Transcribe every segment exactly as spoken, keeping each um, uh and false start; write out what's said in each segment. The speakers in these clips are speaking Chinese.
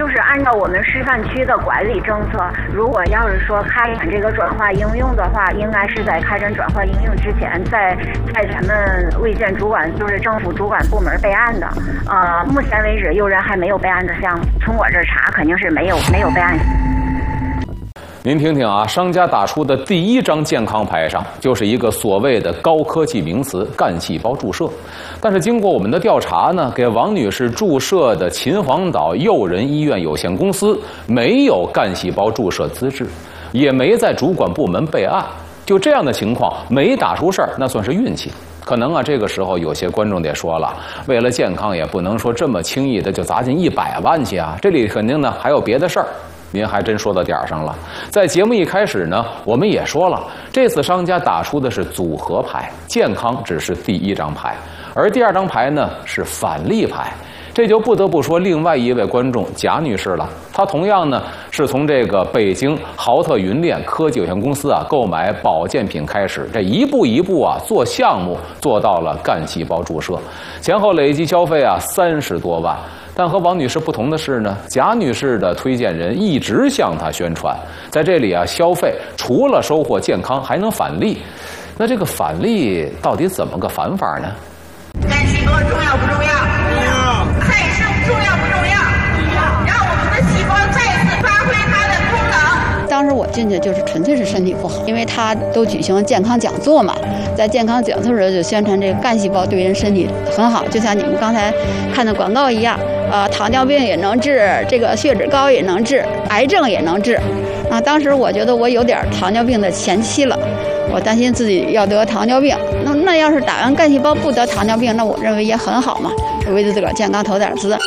就是按照我们示范区的管理政策，如果要是说开展这个转化应用的话，应该是在开展转化应用之前，在在咱们卫健主管就是政府主管部门备案的。呃，目前为止，悠然还没有备案的项目，从我这儿查肯定是没有没有备案。 您听听啊，商家打出的第一张健康牌上就是一个所谓的高科技名词——干细胞注射。但是经过我们的调查呢，给王女士注射的秦皇岛诱人医院有限公司没有干细胞注射资质，也没在主管部门备案。就这样的情况，没打出事儿，那算是运气。可能啊，这个时候有些观众得说了，为了健康也不能说这么轻易的就砸进一百万去啊，这里肯定呢还有别的事儿。您还真说到点儿上了。在节目一开始呢，我们也说了，这次商家打出的是组合牌，健康只是第一张牌，而第二张牌呢是返利牌。这就不得不说另外一位观众贾女士了，她同样呢是从这个北京豪特云链科技有限公司啊购买保健品开始，这一步一步啊做项目做到了干细胞注射，前后累计消费啊三十多万。但和王女士不同的是呢，贾女士的推荐人一直向她宣传，在这里啊消费除了收获健康，还能返利。那这个返利到底怎么个返法呢？ 干细胞重要不重要？重要。派生重要不重要？重要。让我们的细胞再次发挥它的功能。 当时我进去就是纯粹是身体不好，因为他都举行健康讲座嘛，在健康讲座的时候就宣传这个干细胞对人身体很好，就像你们刚才看的广告一样。呃，糖尿病也能治，这个血脂高也能治，癌症也能治。啊，当时我觉得我有点糖尿病的前期了，我担心自己要得糖尿病。那那要是打完干细胞不得糖尿病，那我认为也很好嘛，为自个儿健康投点资。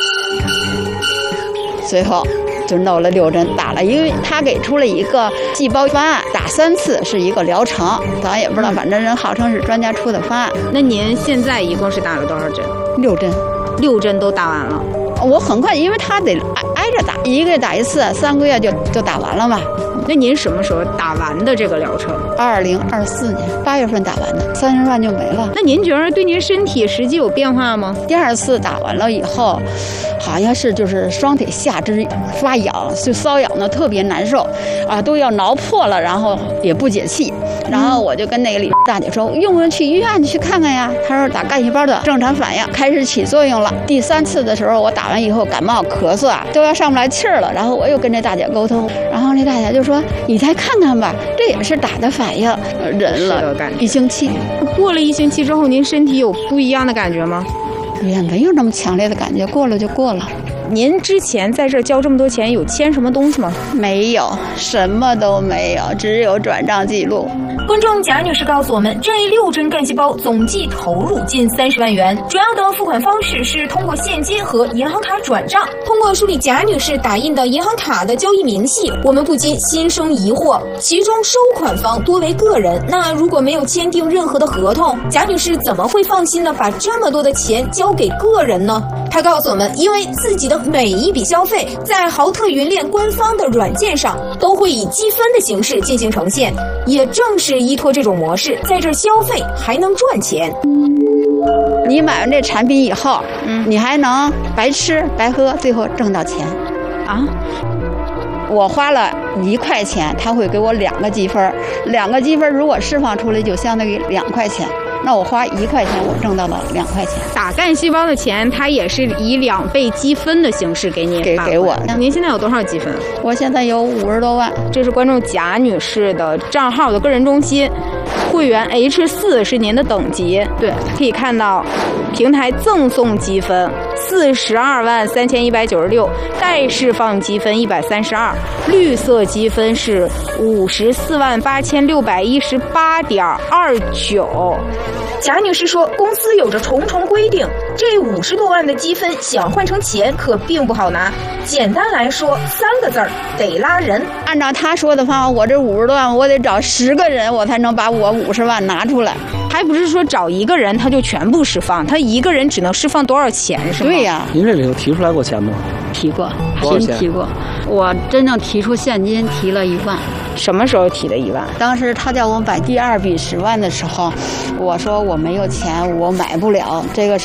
随后就弄了六针，打了，因为他给出了一个细胞方案，打三次是一个疗程，咱也不知道，反正人号称是专家出的方案。 那您现在一共是打了多少针？ 六针， 六针都打完了。 我很快，因为他得挨着打，一个月打一次，三个月就就打完了嘛。 那您什么时候打完的这个疗程？ 二零二四年八月份打完的，三十万就没了。 那您觉得对您身体实际有变化吗？ 第二次打完了以后，好像是就是双腿下肢发痒，就瘙痒的特别难受，啊，都要挠破了，然后也不解气。然后我就跟那个李大姐说，用不用去医院去看看呀？她说打干细胞的正常反应开始起作用了。第三次的时候，我打完以后感冒咳嗽啊，都要上不来气儿了。然后我又跟这大姐沟通，然后那大姐就说：“你再看看吧，这也是打的反应。”忍了一星期， 过了一星期之后，您身体有不一样的感觉吗？ 也没有那么强烈的感觉，过了就过了。 您之前在这交这么多钱，有签什么东西吗？ 没有，什么都没有，只有转账记录。 观众贾女士告诉我们，这六针干细胞总计投入近三十万元，主要的付款方式是通过现金和银行卡转账。通过梳理贾女士打印的银行卡的交易明细，我们不禁心生疑惑，其中收款方多为个人，那如果没有签订任何的合同，贾女士怎么会放心的把这么多的钱交给个人呢？她告诉我们，因为自己的每一笔消费在豪特云链官方的软件上都会以积分的形式进行呈现，也正是依托这种模式，在这消费还能赚钱。 你买完这产品以后，嗯，你还能白吃白喝，最后挣到钱啊！我花了一块钱，他会给我两个积分，两个积分如果释放出来，就相当于两块钱。那我花一块钱，我挣到了两块钱。 打干细胞的钱，它也是以两倍积分的形式给你给给我。 您现在有多少积分？ 我现在有五十多万。 这是观众贾女士的账号的个人中心，会员 H 四 是您的等级。 对， 可以看到平台赠送积分四十二万三千一百九十六，待释放积分一百三十二，绿色积分是五十四万八千六百一十八点二九。 贾女士说，公司有着重重规定，这五十多万的积分想换成钱可并不好拿。简单来说，三个字儿，得拉人。 按照他说的方法，我这五十多万，我得找十个人，我才能把我五十万拿出来。 还不是说找一个人他就全部释放，他一个人只能释放多少钱是吗？ 对呀。 您这里头提出来过钱吗？ 提过， 多少钱？ 提过。我真正提出现金提了一万。 什么时候提的一万？ 当时他叫我买第二笔十万的时候，我说我没有钱，我买不了。这个时候正好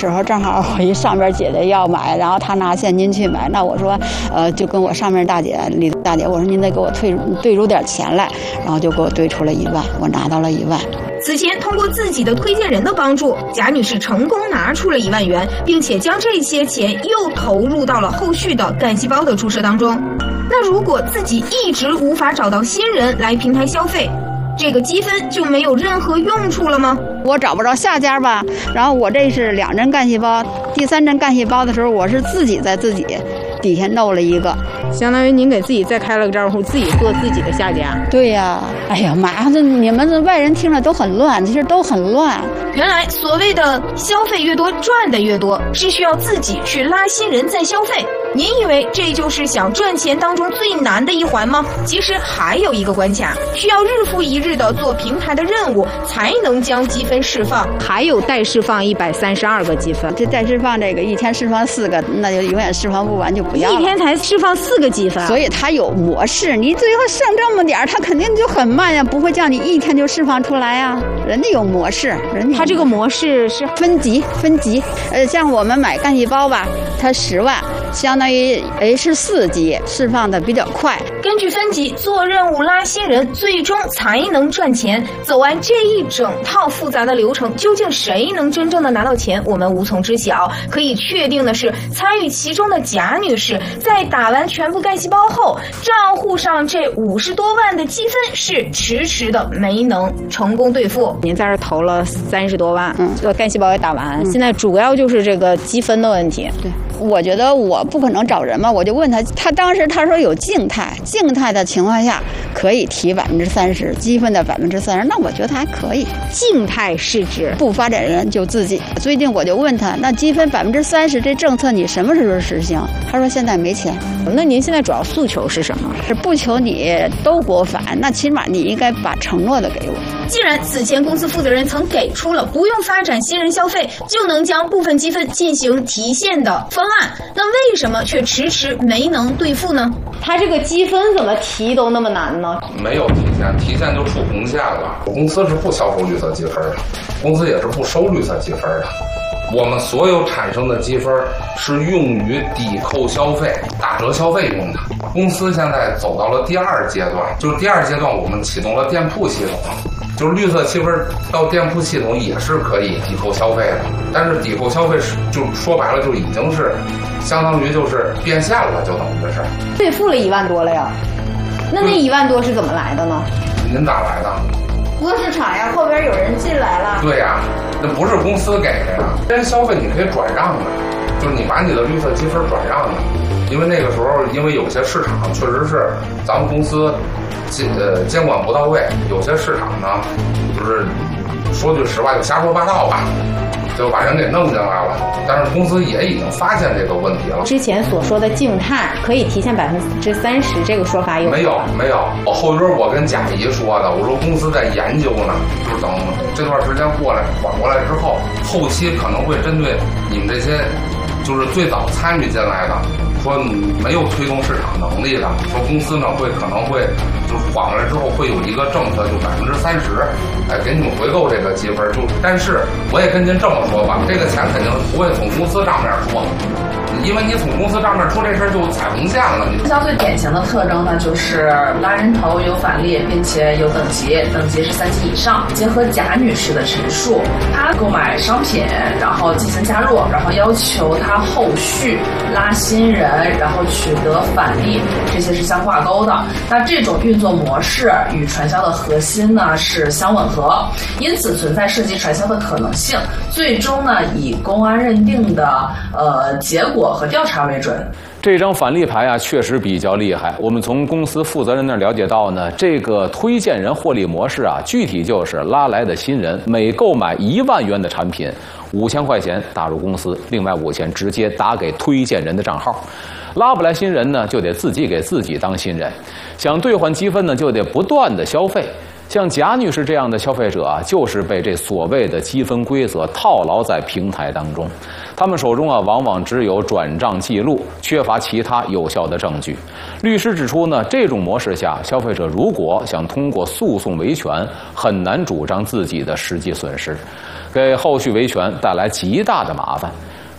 好我一上边姐姐要买，然后她拿现金去买，那我说，呃，就跟我上面大姐李大姐，我说您得给我退兑出点钱来，然后就给我兑出了一万，我拿到了一万。 此前通过自己的推荐人的帮助，贾女士成功拿出了一万元，并且将这些钱又投入到了后续的干细胞的注射当中。那如果自己一直无法找到新人来平台消费，这个积分就没有任何用处了吗？ 我找不着下家吧，然后我这是两针干细胞，第三针干细胞的时候，我是自己在自己底下弄了一个， 相当于您给自己再开了个账户，自己做自己的下家。 对呀，哎呀妈，这你们这外人听着都很乱，其实都很乱。 原来所谓的消费越多赚的越多，是需要自己去拉新人再消费。您以为这就是想赚钱当中最难的一环吗？其实还有一个关卡，需要日复一日的做平台的任务，才能将积分释放。 还有待释放一百三十二个积分， 这待释放这个一天释放四个，那就永远释放不完，就不要了。 一天才释放四个积分， 所以它有模式，你最后剩这么点儿，它肯定就很慢呀，不会叫你一天就释放出来呀。人家有模式，人家它这个模式是分级分级，呃，像我们买干细胞吧，它十万。相当于 H 四 级释放的比较快， 根据分级做任务拉新人，最终才能赚钱。走完这一整套复杂的流程，究竟谁能真正的拿到钱，我们无从知晓。可以确定的是，参与其中的贾女士在打完全部干细胞后，账户上这五十多万的积分是迟迟的没能成功兑付。 您在这投了三十多万，嗯，这个干细胞也打完，嗯，现在主要就是这个积分的问题。 对。我觉得我不可能找人嘛，我就问他，他当时他说有静态，静态的情况下可以提百分之三十积分的百分之三十，那我觉得还可以。 静态是指不发展人就自己。最近我就问他，那积分百分之三十这政策你什么时候实行？他说现在没钱。 那您现在主要诉求是什么？ 是不求你都给我返，那起码你应该把承诺的给我。 既然此前公司负责人曾给出了不用发展新人消费就能将部分积分进行提现的方案，那为什么却迟迟没能兑付呢？ 他这个积分怎么提都那么难呢？ 没有提现，提现就触红线了。公司是不销售绿色积分的，公司也是不收绿色积分的。我们所有产生的积分是用于抵扣消费、打折消费用的。公司现在走到了第二阶段，就是第二阶段我们启动了店铺系统。就是绿色积分到店铺系统也是可以抵扣消费的，但是抵扣消费是就说白了就已经是相当于就是变现了，就等于是兑付了一万多了呀。那那一万多是怎么来的呢？ 您咋来的？ 多市场呀，后边有人进来了。 对呀，那不是公司给的呀，这消费你可以转让的，就是你把你的绿色积分转让的，因为那个时候因为有些市场确实是咱们公司。呃，监管不到位，有些市场呢，就是说句实话，就瞎说八道吧，就把人给弄进来了。但是公司也已经发现这个问题了。 之前所说的静态可以提现百分之三十，这个说法有没有？没有。后边我跟贾姨说的，我说公司在研究呢，就是等这段时间过来缓过来之后，后期可能会针对你们这些，就是最早参与进来的。说没有推动市场能力的，说公司呢会可能会就是缓过来之后会有一个政策，就百分之三十，哎，给你们回购这个积分。就但是我也跟您这么说吧，这个钱肯定不会从公司账面出，因为你从公司账面出这事儿就踩红线了。 直销最典型的特征呢，就是拉人头、有返利，并且有等级，等级是三级以上。结合贾女士的陈述，她购买商品，然后进行加入，然后要求她后续拉新人，然后取得返利，这些是相挂钩的。那这种运作模式与传销的核心呢是相吻合，因此存在涉及传销的可能性。最终呢，以公安认定的呃结果和调查为准。 这张返利牌啊，确实比较厉害。我们从公司负责人那儿了解到呢，这个推荐人获利模式啊，具体就是拉来的新人每购买一万元的产品，五千块钱打入公司，另外五千直接打给推荐人的账号。拉不来新人呢，就得自己给自己当新人。想兑换积分呢，就得不断的消费。像贾女士这样的消费者啊，就是被这所谓的积分规则套牢在平台当中。他们手中啊，往往只有转账记录，缺乏其他有效的证据。律师指出呢，这种模式下，消费者如果想通过诉讼维权，很难主张自己的实际损失，给后续维权带来极大的麻烦。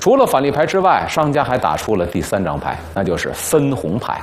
除了返利牌之外，商家还打出了第三张牌，那就是分红牌。